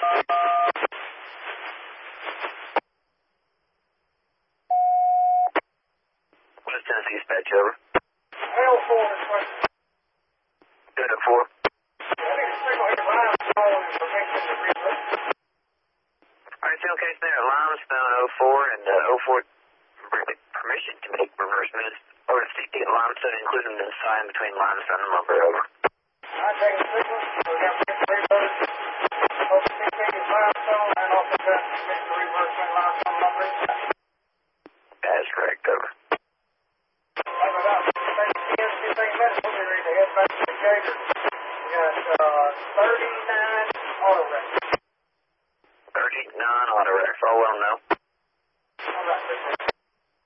West Tennessee dispatch, over. L4 is what? Good at 4. I think it's pretty much line following permission to relist. Alright, still case there, Limestone 04 and 04 permission to make reverse moves over to 60 Limestone, including the sign between Limestone and Lumber, over.